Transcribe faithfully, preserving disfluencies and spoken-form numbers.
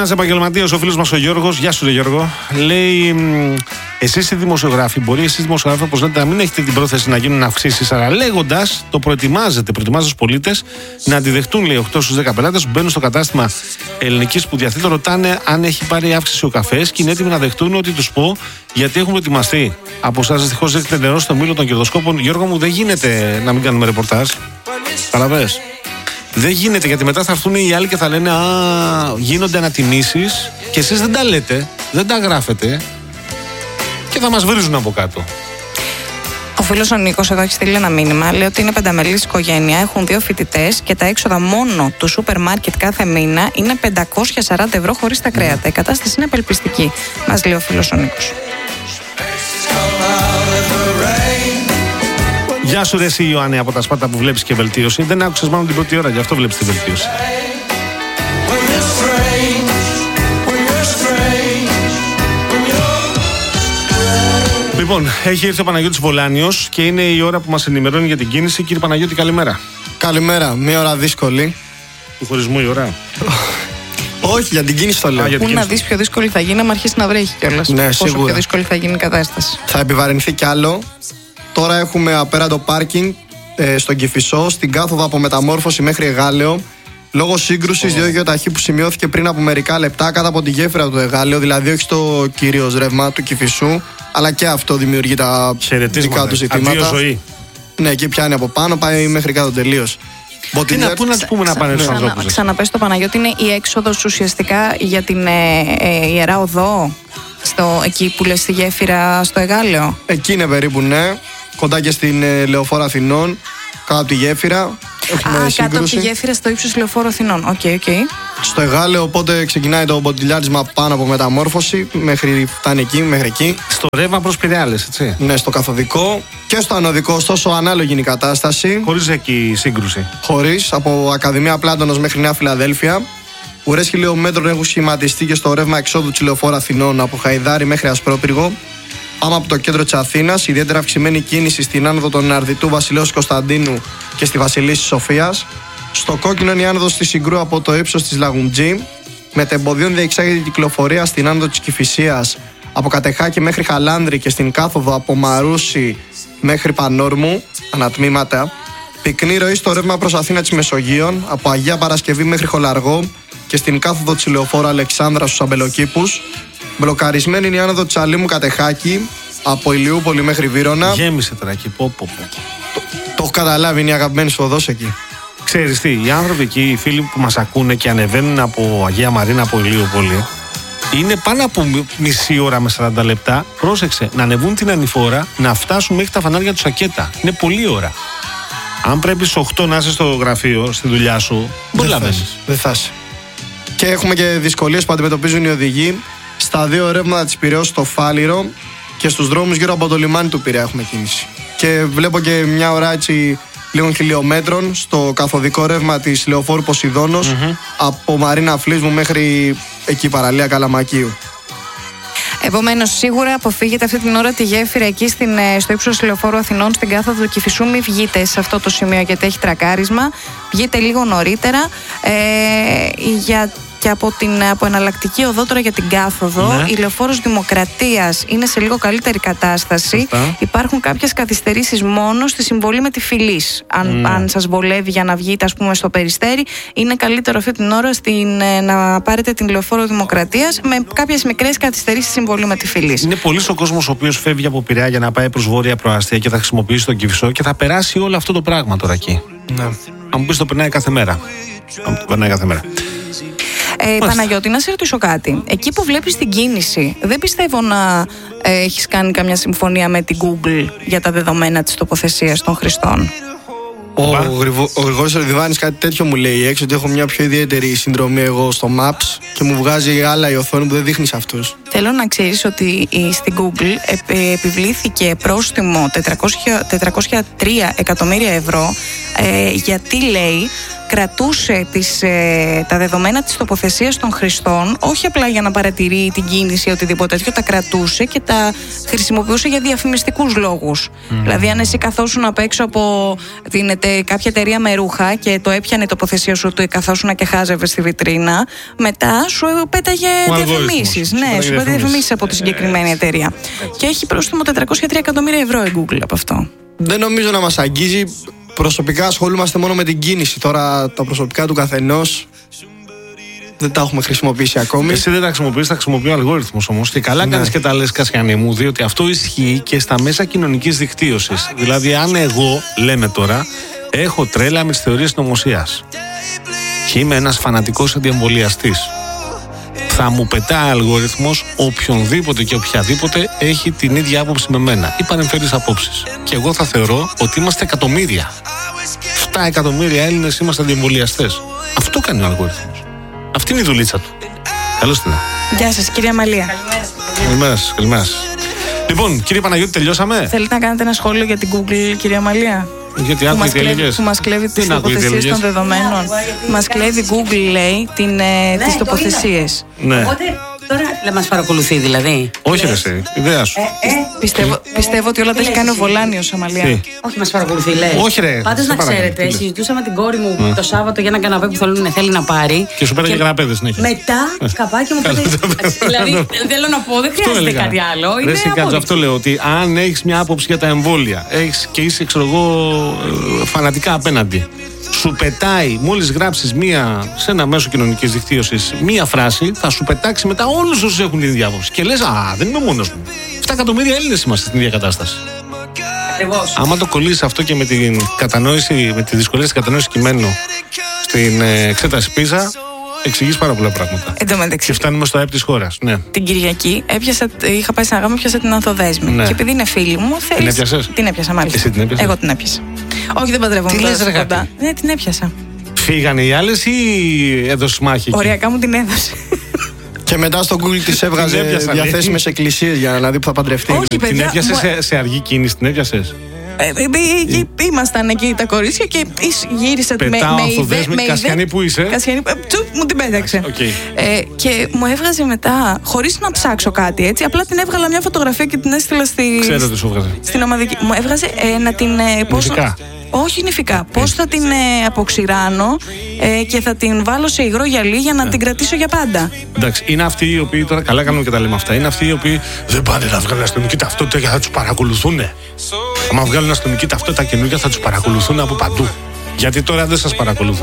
Ένας επαγγελματίας, ο φίλος μας ο Γιώργος, γεια σου ρε Γιώργο, λέει: εσείς οι δημοσιογράφοι, μπορεί εσείς οι δημοσιογράφοι, όπως λέτε, να μην έχετε την πρόθεση να γίνουν αυξήσεις, αλλά λέγοντας, το προετοιμάζετε, προετοιμάζετε τους πολίτες να αντιδεχτούν, λέει, οκτώ στους δέκα πελάτες που μπαίνουν στο κατάστημα ελληνικής που διαθέτω, ρωτάνε αν έχει πάρει αύξηση ο καφές και είναι έτοιμοι να δεχτούν ότι τους πω γιατί έχουν προετοιμαστεί. Από εσάς δυστυχώς έχετε νερό στο μήλο των κερδοσκόπων. Γιώργο μου, δεν γίνεται να μην κάνουμε ρεπορτάζ. Παραβές. Δεν γίνεται, γιατί μετά θα έρθουν οι άλλοι και θα λένε: α, γίνονται ανατιμήσεις και εσείς δεν τα λέτε, δεν τα γράφετε και θα μας βρίζουν από κάτω. Ο φίλος ο Νίκος εδώ έχει στείλει ένα μήνυμα. Λέει ότι είναι πενταμελής οικογένεια, έχουν δύο φοιτητές και τα έξοδα μόνο του σούπερ μάρκετ κάθε μήνα είναι πεντακόσια σαράντα ευρώ χωρίς τα κρέατα. Η κατάσταση είναι απελπιστική, μας λέει ο φίλος ο Νίκος. Γεια σου ρε εσύ Ιωάννη από τα Σπάτα που βλέπεις και βελτίωση. Δεν άκουσες μάλλον την πρώτη ώρα, γι' αυτό βλέπεις τη βελτίωση. Λοιπόν, έχει έρθει ο Παναγιώτης Βολάνιος και είναι η ώρα που μας ενημερώνει για την κίνηση. Κύριε Παναγιώτη, καλημέρα. Καλημέρα, μία ώρα δύσκολη. Του χωρισμού η ώρα. Όχι, για την κίνηση το λέω. Πού να δεις πιο δύσκολη θα γίνει, άμα αρχίσει να βρέχει κιόλας. Ναι, πόσο σίγουρα. πιο δύσκολη θα γίνει η κατάσταση. Θα επιβαρυνθεί κι άλλο. Τώρα έχουμε απέραντο πάρκινγκ ε, στον Κηφισό, στην κάθοδο από Μεταμόρφωση μέχρι Εγάλεο. Λόγω σύγκρουσης oh. δύο γεωταχή που σημειώθηκε πριν από μερικά λεπτά κάτω από τη γέφυρα του Εγάλεο, δηλαδή όχι στο κυρίως ρεύμα του Κηφισού, αλλά και αυτό δημιουργεί τα δικά του ζητήματα. Ζωή. Ναι, και πιάνει από πάνω, πάει μέχρι κάτω τελείως. Τι να, πού να τους πούμε να πάνε στους ανθρώπους. Ξαναπες το Παναγιώτη, είναι η έξοδος ουσιαστικά για την ε, ε, Ιερά Οδό, στο, εκεί που λες στη γέφυρα στο Εγάλεο. Εκεί είναι περίπου, ναι. Κοντά και στην ε, Λεωφόρο Αθηνών, κάτω από τη γέφυρα. Έχουμε Α, σύγκρουση. κάτω από τη γέφυρα στο ύψος Λεωφόρου Αθηνών. Οκ, okay, οκ. Okay. Στο Εγάλεο, οπότε ξεκινάει το μποτιλιάρισμα πάνω από Μεταμόρφωση, μέχρι φτάνει εκεί, μέχρι εκεί. Στο ρεύμα προς Πειραιά, λες, έτσι. Ναι, στο καθοδικό και στο ανωδικό, ωστόσο ανάλογη είναι η κατάσταση. Χωρίς εκεί σύγκρουση. Χωρίς, από Ακαδημία Πλάτωνος μέχρι Νέα Φιλαδέλφια. Ουρές χιλιόμετρων έχουν σχηματιστεί και στο ρεύμα εξόδου της Λεωφόρου Αθηνών από Χαϊδάρι μέχρι Ασπρόπυργο. Πάμε από το κέντρο της Αθήνας, ιδιαίτερα αυξημένη κίνηση στην άνοδο των Αρδιτού Βασιλέως Κωνσταντίνου και στη Βασιλής της Σοφίας. Στο κόκκινο είναι η άνοδος της Συγκρού από το ύψος της Λαγουντζή. Με τεμποδίων διεξάγεται η κυκλοφορία στην άνοδο της Κηφισίας από Κατεχάκη μέχρι Χαλάνδρη και στην κάθοδο από Μαρούσι μέχρι Πανόρμου, ανατμήματα. Πυκνή ροή στο ρεύμα προς Αθήνα της Μεσογείων από Αγία Παρασκευή μέχρι Χολαργό και στην κάθοδο της Λεωφόρου Αλεξάνδρα στους Αμπελοκήπους. Μπλοκαρισμένη είναι η άνοδο της Αλήμου Κατεχάκη από Ηλιούπολη μέχρι Βύρωνα. Γέμισε τώρα εκεί, πω, πω, πω. Το, το έχω καταλάβει, είναι η αγαπημένη οδός εκεί. Ξέρεις τι, οι άνθρωποι εκεί, οι φίλοι που μας ακούνε και ανεβαίνουν από Αγία Μαρίνα, από Ηλιούπολη, είναι πάνω από μισή ώρα με σαράντα λεπτά. Πρόσεξε, να ανεβούν την ανηφόρα, να φτάσουν μέχρι τα φανάρια του Σακέτα. Είναι πολλή ώρα. Αν πρέπει στις οκτώ να είσαι στο γραφείο, στη δουλειά σου, δεν θα Δεν θα είσαι. Και έχουμε και δυσκολίες που αντιμετωπίζουν οι οδηγοί στα δύο ρεύματα της Πειραιώς στο Φάληρο και στους δρόμους γύρω από το λιμάνι του Πειραιά έχουμε κίνηση. Και βλέπω και μια ώρα έτσι λίγων χιλιόμετρων στο καθοδικό ρεύμα της Λεωφόρου Ποσειδώνος mm-hmm. από Μαρίνα Φλίσμου μέχρι εκεί παραλία Καλαμακίου. Επομένως, σίγουρα αποφύγετε αυτή την ώρα τη γέφυρα εκεί στην, στο ύψος Λεωφόρου Αθηνών, στην κάθοδο του Κηφισού. Μην βγείτε σε αυτό το σημείο γιατί έχει τρακάρισμα. Βγείτε λίγο νωρίτερα. Ε, για Και από την από εναλλακτική οδό τώρα για την κάθοδο, ναι. Η Λεωφόρος Δημοκρατίας είναι σε λίγο καλύτερη κατάσταση. Φωστά. Υπάρχουν κάποιες καθυστερήσεις μόνο στη συμβολή με τη Φυλής. Αν, ναι. αν σας βολεύει για να βγείτε, ας πούμε, στο Περιστέρι, είναι καλύτερο αυτή την ώρα στην, να πάρετε την Λεωφόρο Δημοκρατίας με κάποιες μικρές καθυστερήσεις στη συμβολή με τη Φυλής. Είναι πολύς ο κόσμος ο οποίος φεύγει από Πειραιά για να πάει προς βόρεια προαστία και θα χρησιμοποιήσει τον Κηφισό και θα περάσει όλο αυτό το πράγμα τώρα εκεί. Ναι. Αν μου πεις το περνάει κάθε μέρα. Αν το περνάει κάθε μέρα. Ε, Παναγιώτη, να σε ρωτήσω κάτι. Εκεί που βλέπεις την κίνηση, δεν πιστεύω να ε, έχεις κάνει καμιά συμφωνία με την Google για τα δεδομένα της τοποθεσίας των χρηστών. Ο, ο Γρηγόρης Ορδιβάνης κάτι τέτοιο μου λέει έξω, ότι έχω μια πιο ιδιαίτερη συνδρομή εγώ στο Maps και μου βγάζει άλλα η οθόνη που δεν δείχνει σε αυτούς. Θέλω να ξέρεις ότι στην Google επιβλήθηκε πρόστιμο τετρακόσια τρία εκατομμύρια ευρώ ε, γιατί λέει κρατούσε τις, ε, τα δεδομένα της τοποθεσίας των χρηστών, όχι απλά για να παρατηρεί την κίνηση ή οτιδήποτε τέτοιο, τα κρατούσε και τα χρησιμοποιούσε για διαφημιστικούς λόγους. Mm. Δηλαδή, αν εσύ καθόσουν απ' έξω από την, τε, κάποια εταιρεία με ρούχα και το έπιανε η τοποθεσία σου του, καθόσουν και χάζευε στη βιτρίνα, μετά σου πέταγε διαφημίσεις. Ναι, σου πέταγε διαφημίσεις από τη συγκεκριμένη εταιρεία. Έτσι. Και έχει πρόστιμο τετρακόσια τρία εκατομμύρια ευρώ η Google από αυτό. Δεν νομίζω να μας αγγίζει. Προσωπικά ασχολούμαστε μόνο με την κίνηση. Τώρα τα προσωπικά του καθενός δεν τα έχουμε χρησιμοποιήσει ακόμη. Εσύ δεν τα χρησιμοποιείς, τα χρησιμοποιεί ο αλγόριθμος όμως. Και καλά κάνεις, ναι, και τα λες, Κασιανή μου, διότι αυτό ισχύει και στα μέσα κοινωνικής δικτύωσης. Δηλαδή, αν εγώ, λέμε τώρα, έχω τρέλα με τις θεωρίες συνωμοσίας και είμαι ένας φανατικός αντιεμβολιαστής, θα μου πετά αλγόριθμος οποιονδήποτε και οποιαδήποτε έχει την ίδια άποψη με μένα ή παρεμφερείς απόψεις. Και εγώ θα θεωρώ ότι είμαστε εκατομμύρια. Εφτά εκατομμύρια Έλληνες είμαστε αντιεμβολιαστές. Αυτό κάνει ο αλγόριθμος. Αυτή είναι η δουλίτσα του. Καλώς την. Γεια σας, κυρία Μαλία. Καλημέρα σας, καλημέρα σας. Λοιπόν, κύριε Παναγιώτη, τελειώσαμε. Θέλετε να κάνετε ένα σχόλιο για την Google, κυρία Μαλία? Γιατί άκουγε τι έλεγες. Που μας κλέβει τις τοποθεσίες των δεδομένων. Μας κλέβει Google, λέει, την, ναι, τις τοποθεσίες. Ναι. Οπότε τώρα δεν μας παρακολουθεί, δηλαδή. Όχι, ρε, εσύ, ιδέα σου. Ε, ε, πιστεύω, πιστεύω ότι όλα τα έχει κάνει ο Βολάνιος, Αμαλία. Όχι, μας παρακολουθεί, λέει. Όχι, ρε. Πάντως να ξέρετε, συζητούσα με την κόρη μου mm. το Σάββατο για ένα καναπέ που θέλουν, θέλει να πάρει. Και σου πέταγε καναπέδες, ναι. Μετά, καπάκι μου πέταγε. Δηλαδή, θέλω να πω, δεν χρειάζεται κάτι άλλο. Είναι αυτό λέω, ότι αν έχεις μια άποψη για τα εμβόλια και είσαι, ξέρω εγώ, φανατικά απέναντι, σου πετάει, μόλις γράψεις μία, σε ένα μέσο κοινωνικής δικτύωσης, μία φράση, θα σου πετάξει μετά όλους όσους έχουν την ίδια άποψη. Και λες, α, δεν είμαι μόνος μου. Εφτά εκατομμύρια Έλληνες είμαστε στην ίδια κατάσταση. Ακριβώς. Άμα το κολλήσεις αυτό και με την κατανόηση, με τη δυσκολία στην κατανόηση κειμένου στην ε, εξέταση πίζα, εξηγείς πάρα πολλά πράγματα. Και φτάνουμε στο ΑΕΠ της χώρας. Ναι. Την Κυριακή έπιασα, είχα πάει στην αγάπη, πιάσα την Ανθοδέσμη. Ναι. Και επειδή είναι φίλη μου, θέλεις... Την έπιασες? Την έπιασα, μάλιστα. Εσύ την έπιασες? Εγώ την έπιασα. Όχι, δεν παντρεύομαι. Τι λες, ρε κοντά. Ναι, την έπιασα. Φύγανε οι άλλες ή έδωσες μάχη? Οριακά μου την έδωσε. Και μετά στο Google της έβγαζε διαθέσιμες εκκλησίες για να δει που θα παντρευτεί. Όχι, την παιδιά, έπιασες μου... σε, σε αργή κίνηση, την έπιασες? Ε, ε, ε, ήμασταν εκεί τα κορίτσια και γύρισε με, Πετάω με Ανθοδέσμη, Κασιανή που είσαι. Κασιανή, τσουπ, μου την πέταξε. Okay. Ε, και μου έβγαζε μετά, χωρίς να ψάξω κάτι έτσι, απλά την έβγαλα μια φωτογραφία και την έστειλα στη, Ξέρω τι σου έβγαζε. Στην ομαδική. Μου έβγαζε ε, να την... Ε, πώς, όχι νηφικά. Πώς θα την ε, αποξηράνω ε, και θα την βάλω σε υγρό γυαλί για να yeah. την κρατήσω για πάντα. Εντάξει, είναι αυτοί οι οποίοι τώρα καλά κάνουμε και τα λέμε αυτά. Είναι αυτοί οι οποίοι δεν πάνε να βγάλουν αστυνομική ταυτότητα γιατί θα τους παρακολουθούν. Αν βγάλουν αστυνομική ταυτότητα καινούργια θα τους παρακολουθούν από παντού. Γιατί τώρα δεν σας παρακολουθούν.